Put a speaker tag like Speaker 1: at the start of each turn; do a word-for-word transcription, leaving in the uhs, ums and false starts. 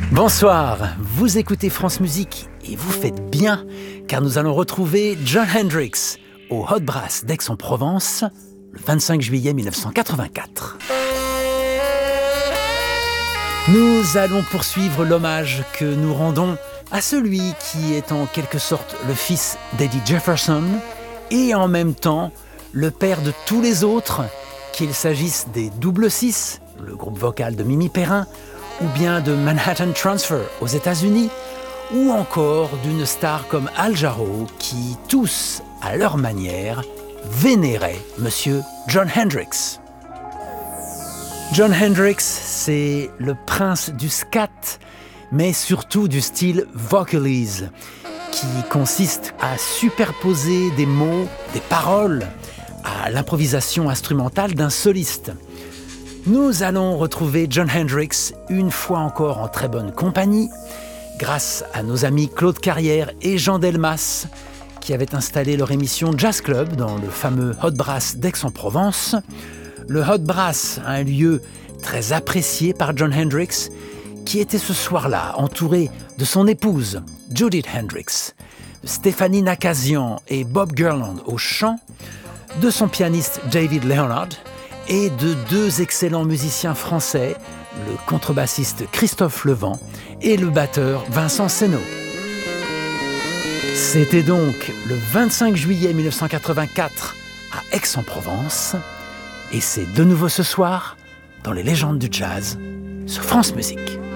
Speaker 1: Bonsoir, vous écoutez France Musique et vous faites bien, car nous allons retrouver Jon Hendricks au Hot Brass d'Aix-en-Provence le vingt-cinq juillet mille neuf cent quatre-vingt-quatre. Nous allons poursuivre l'hommage que nous rendons à celui qui est en quelque sorte le fils d'Eddie Jefferson et en même temps le père de tous les autres, qu'il s'agisse des Double Six, le groupe vocal de Mimi Perrin, ou bien de Manhattan Transfer aux États-Unis, ou encore d'une star comme Al Jarreau qui, tous, à leur manière, vénéraient Monsieur Jon Hendricks. Jon Hendricks, c'est le prince du scat, mais surtout du style vocalese, qui consiste à superposer des mots, des paroles, à l'improvisation instrumentale d'un soliste. Nous allons retrouver Jon Hendricks une fois encore en très bonne compagnie, grâce à nos amis Claude Carrière et Jean Delmas, qui avaient installé leur émission Jazz Club dans le fameux Hot Brass d'Aix-en-Provence. Le Hot Brass, un lieu très apprécié par Jon Hendricks, qui était ce soir-là entouré de son épouse, Judith Hendricks, de Stéphanie Nakazian et Bob Gerland au chant, de son pianiste David Leonard et de deux excellents musiciens français, le contrebassiste Christophe Levent et le batteur Vincent Seno. C'était donc le vingt-cinq juillet mille neuf cent quatre-vingt-quatre à Aix-en-Provence, et c'est de nouveau ce soir dans les légendes du jazz sur France Musique.